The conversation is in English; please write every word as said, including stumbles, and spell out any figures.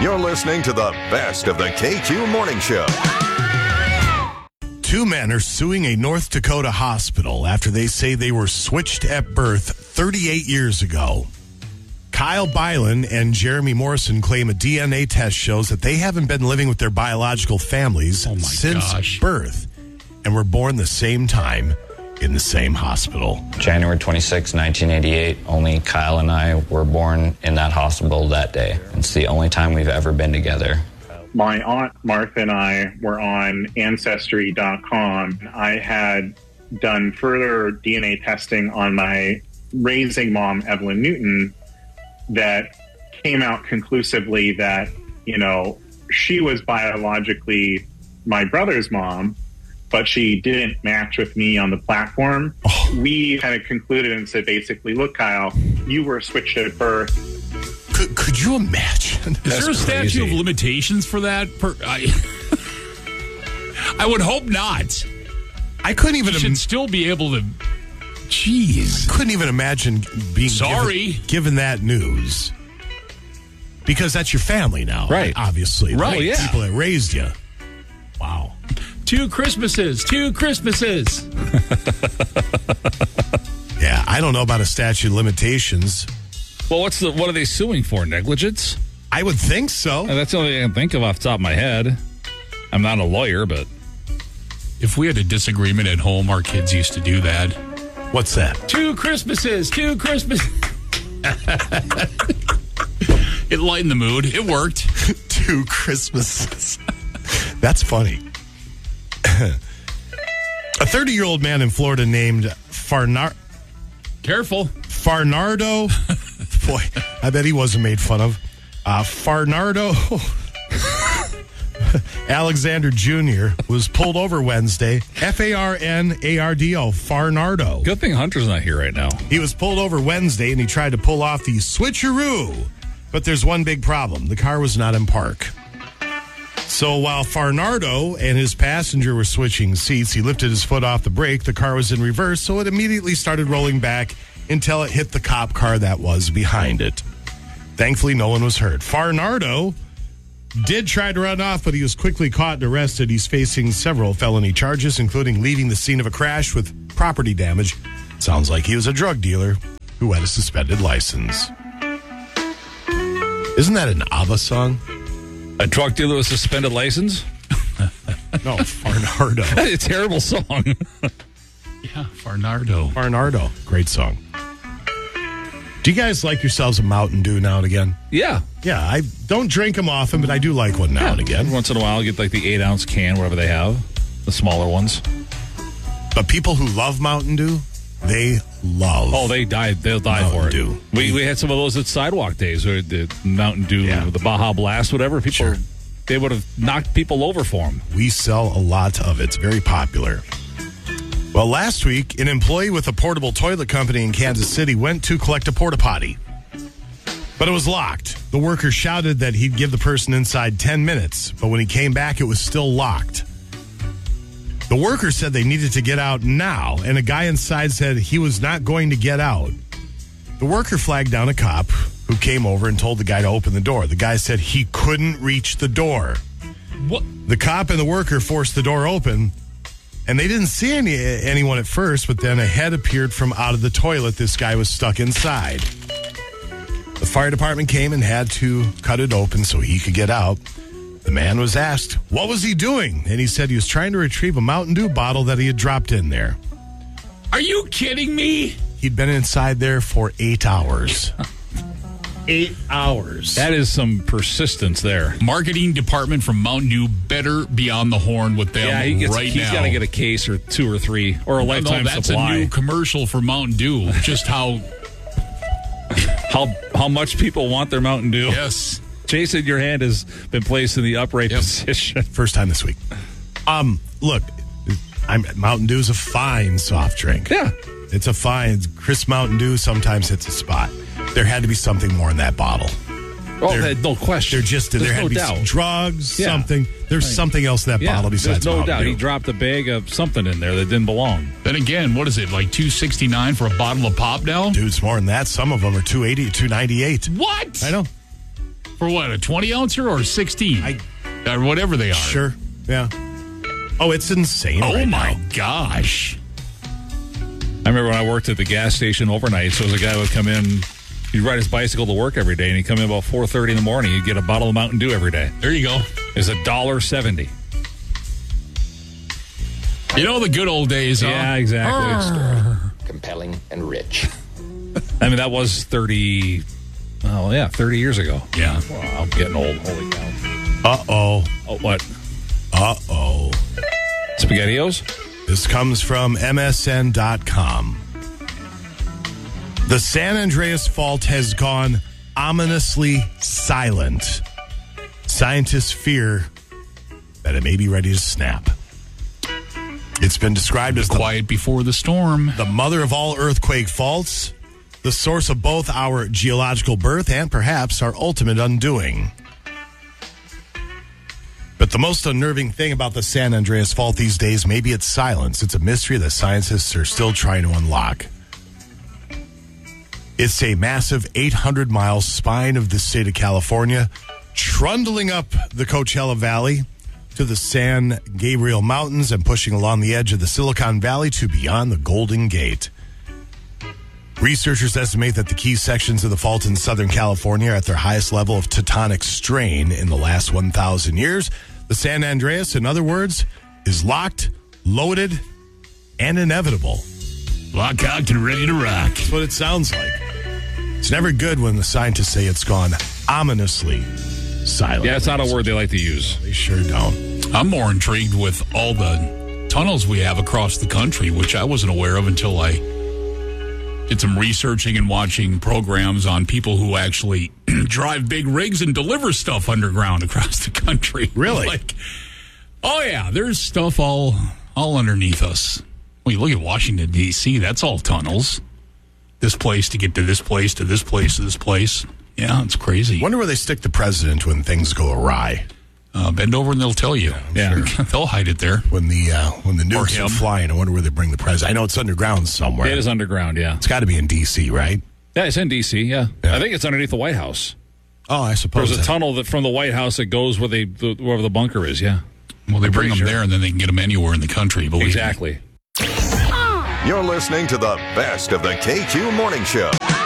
You're listening to the best of the K Q Morning Show. Two men are suing a North Dakota hospital after they say they were switched at birth thirty-eight years ago. Kyle Byland and Jeremy Morrison claim a D N A test shows that they haven't been living with their biological families oh my since gosh. birth and were born the same time in the same hospital. January twenty-sixth, nineteen eighty-eight, only Kyle and I were born in that hospital that day. It's the only time we've ever been together. My aunt Martha and I were on Ancestry dot com. I had done further D N A testing on my raising mom, Evelyn Newton, that came out conclusively that, you know, she was biologically my brother's mom, but she didn't match with me on the platform. Oh. We kind of concluded and said, basically, look, Kyle, you were switched at birth. Could, could you imagine? Is That's there a statute crazy. of limitations for that? Per, I, I would hope not. I couldn't even. You should Im- still be able to. Jeez. couldn't even imagine being Sorry. given, given that news. Because that's your family now. Right. Obviously. Right, Right. yeah. People that raised you. Wow. Two Christmases. Two Christmases. Yeah, I don't know about a statute of limitations. Well, what's the what are they suing for? Negligence? I would think so. Uh, That's the only thing I can think of off the top of my head. I'm not a lawyer, but If we had a disagreement at home, our kids used to do that. What's that? Two Christmases. Two Christmases. It lightened the mood. It worked. Two Christmases. That's funny. A thirty-year-old man in Florida named Farnar- Careful. Farnardo. Boy, I bet he wasn't made fun of. Uh, Farnardo Alexander Junior was pulled over Wednesday. F A R N A R D O. Farnardo. good thing Hunter's not here right now. He was pulled over Wednesday and he tried to pull off the switcheroo. But there's one big problem. The car was not in park. So while Farnardo and his passenger were switching seats, he lifted his foot off the brake. The car was in reverse, so it immediately started rolling back until it hit the cop car that was behind it. Thankfully, no one was hurt. Farnardo did try to run off, but he was quickly caught and arrested. He's facing several felony charges, including leaving the scene of a crash with property damage. Sounds like he was a drug dealer who had a suspended license. Isn't that an ABBA song? A drug dealer with suspended license? No, Farnardo. A terrible song. Yeah, Farnardo. Farnardo. Great song. Do you guys like yourselves a Mountain Dew now and again? Yeah. Yeah, I don't drink them often, but I do like one now and again. Every once in a while, I'll get like the eight ounce can, whatever they have, the smaller ones. But people who love Mountain Dew, they love. Oh, they died. They'll die Mountain for it. Dew. We we had some of those at Sidewalk Days, or the Mountain Dew, Yeah. the Baja Blast, whatever. People, Sure. they would have knocked people over for them. We sell a lot of it. It's very popular. Well, last week, an employee with a portable toilet company in Kansas City went to collect a porta potty. But it was locked. The worker shouted that he'd give the person inside ten minutes, but when he came back, it was still locked. The worker said they needed to get out now, and a guy inside said he was not going to get out. The worker flagged down a cop who came over and told the guy to open the door. The guy said he couldn't reach the door. What? The cop and the worker forced the door open, and they didn't see any anyone at first, but then a head appeared from out of the toilet. This guy was stuck inside. The fire department came and had to cut it open so he could get out. The man was asked, what was he doing? And he said he was trying to retrieve a Mountain Dew bottle that he had dropped in there. Are you kidding me? He'd been inside there for eight hours. Eight hours. That is some persistence there. Marketing department from Mountain Dew better be on the horn with them Yeah, he gets, right he's now. got to get a case or two or three or a lifetime no, that's supply. a new commercial for Mountain Dew. Just how, how how much people want their Mountain Dew. yes. Jason, your hand has been placed in the upright Yep. position. First time this week. Um, look, I'm, Mountain Dew is a fine soft drink. Yeah. It's a fine, Chris Mountain Dew, sometimes hits a spot. There had to be something more in that bottle. Oh, There- no question. There just, There's there had no to be doubt. some drugs, Yeah. something. There's Right. something else in that Yeah, bottle besides there's no Mountain doubt. Dew. He dropped a bag of something in there that didn't belong. Then again, what is it, like two sixty-nine for a bottle of Pop now? Dude, it's more than that. Some of them are two eighty, two ninety-eight. What? I know. For what, a twenty ouncer or sixteen? I- or whatever they are. Sure. Yeah. Oh, it's insane. Oh, right my now. gosh. I remember when I worked at the gas station overnight, so as a guy would come in, he'd ride his bicycle to work every day, and he'd come in about four thirty in the morning. He'd get a bottle of Mountain Dew every day. There you go. It's a dollar seventy. You know the good old days, huh? Yeah, exactly. Compelling and rich. I mean, that was thirty, oh, yeah, thirty years ago. Yeah. Wow, I'm getting old. Holy cow. Uh-oh. Oh, what? Uh-oh. SpaghettiOs? This comes from M S N dot com. The San Andreas Fault has gone ominously silent. Scientists fear that it may be ready to snap. It's been described as the, Quiet before the storm. the mother of all earthquake faults, the source of both our geological birth and perhaps our ultimate undoing. But the most unnerving thing about the San Andreas Fault these days may be its silence. It's a mystery that scientists are still trying to unlock. It's a massive eight hundred mile spine of the state of California, trundling up the Coachella Valley to the San Gabriel Mountains and pushing along the edge of the Silicon Valley to beyond the Golden Gate. Researchers estimate that the key sections of the fault in Southern California are at their highest level of tectonic strain in the last one thousand years. The San Andreas, in other words, is locked, loaded, and inevitable. Lock out and ready to rock. That's what it sounds like. It's never good when the scientists say it's gone ominously silent. Yeah, it's not a word they like to use. They sure don't. I'm more intrigued with all the tunnels we have across the country, which I wasn't aware of until I did some researching and watching programs on people who actually drive big rigs and deliver stuff underground across the country. Really? Like, oh, yeah, there's stuff all all underneath us. Well, you look at Washington, D C, that's all tunnels. This place to get to this place, to this place, to this place. Yeah, it's crazy. Wonder where they stick the president when things go awry. Uh, bend over and they'll tell you. Yeah. They'll hide it there. When the uh, when the nukes him. are flying, I wonder where they bring the president. I know it's underground somewhere. It is underground, yeah. It's got to be in D C, right? Yeah, it's in D C, yeah. Yeah. I think it's underneath the White House. Oh, I suppose. There's a that- tunnel that from the White House that goes where they, the, wherever the bunker is, yeah. Well, they bring them sure. there and then they can get them anywhere in the country. Believe me. Exactly. You're listening to the best of the K Q Morning Show.